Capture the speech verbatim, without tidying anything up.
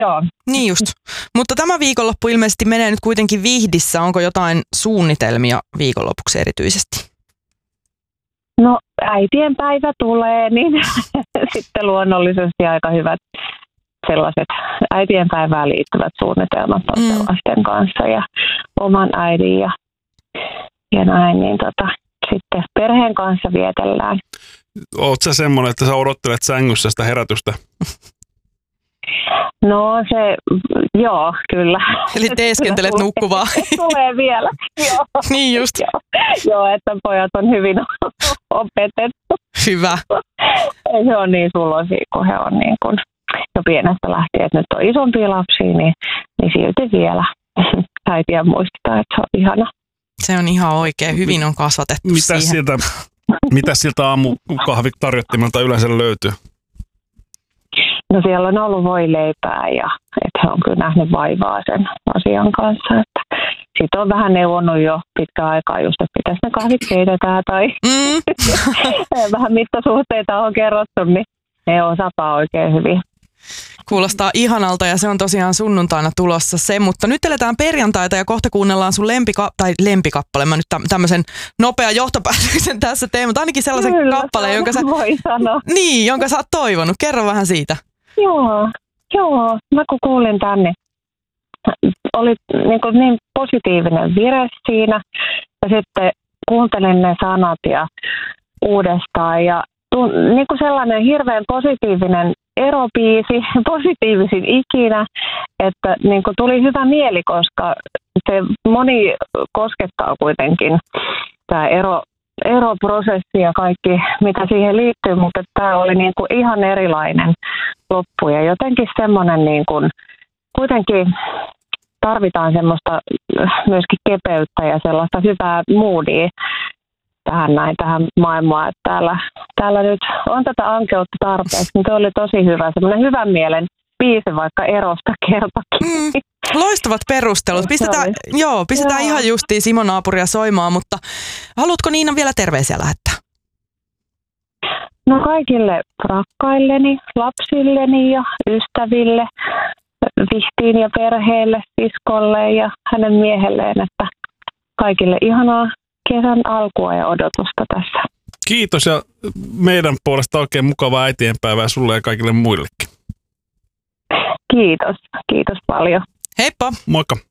joo. Niin just. Mutta tämä viikonloppu ilmeisesti menee nyt kuitenkin Vihdissä. Onko jotain suunnitelmia viikonlopuksi erityisesti? No äitien päivä tulee, niin sitten luonnollisesti aika hyvät sellaiset äitien päivään liittyvät suunnitelmat on mm. lasten kanssa ja oman äidin ja, ja näin, niin tota, sitten perheen kanssa vietellään. Oletko sä semmoinen, että sä odottelet sängyssä sitä herätystä? No se, joo, kyllä. Eli teeskentelet tulee, nukkuvaa. Tulee vielä, joo. Niin just. Joo, joo, että pojat on hyvin opetettu. Hyvä. Ei se on niin suloisia, kun he on niin kuin jo pienestä lähtien, että nyt on isompia lapsia, niin, niin silti vielä äitiä muistaa, että se on ihana. Se on ihan oikein. Hyvin on kasvatettu Mitäs siihen. Siltä, mitäs siltä aamukahvitarjottimelta yleensä löytyy? No siellä on ollut voileipää ja että he on kyllä nähnyt vaivaa sen asian kanssa. Että siitä on vähän neuvonnut jo pitkä aikaa just, että pitäisi ne kahvit keitetään tai Mm. vähän mittasuhteita on kerrottu, niin ne osata oikein hyvin. Kuulostaa ihanalta ja se on tosiaan sunnuntaina tulossa se, mutta nyt eletään perjantaita ja kohta kuunnellaan sun lempika- tai lempikappale. Mä nyt tä- tämmöisen nopea johtopäätöksen tässä teen, mutta ainakin sellaisen Kyllä, kappaleen, jonka sä, voi sanoa. niin, jonka sä oot toivonut. Kerro vähän siitä. Joo, joo. Mä kun kuulin tänne, oli niin, kuin niin positiivinen vire siinä ja sitten kuuntelin ne sanat ja uudestaan ja niin kuin sellainen hirveän positiivinen erobiisi, positiivisin ikinä, että niin kuin tuli hyvä mieli, koska se moni koskettaa kuitenkin tämä ero, eroprosessi ja kaikki, mitä siihen liittyy, mutta tämä oli niin kuin ihan erilainen loppu ja jotenkin semmoinen niin kuin, kuitenkin tarvitaan semmoista myöskin kepeyttä ja sellaista hyvää moodia tähän näin, tähän maailmaan, että täällä, täällä nyt on tätä ankeutta tarpeeksi, niin se oli tosi hyvä, semmoinen hyvän mielen biisi vaikka erosta kertokin. Mm, loistavat perustelut. Pistetään, joo, pistetään joo. ihan justiin Simon naapuria soimaan, mutta haluatko Niina vielä terveisiä lähettää? No kaikille rakkailleni, lapsilleni ja ystäville, Vihtiin ja perheelle, siskolle ja hänen miehelleen, että kaikille ihanaa kesän alkua ja odotusta tässä. Kiitos ja meidän puolesta oikein mukavaa äitienpäivää sulle ja kaikille muillekin. Kiitos, kiitos paljon. Heippa! Moikka!